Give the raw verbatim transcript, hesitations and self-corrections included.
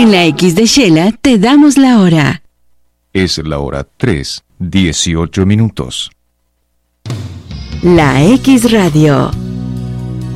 En la X de Shela te damos la hora. Es la hora tres, dieciocho minutos. La X Radio.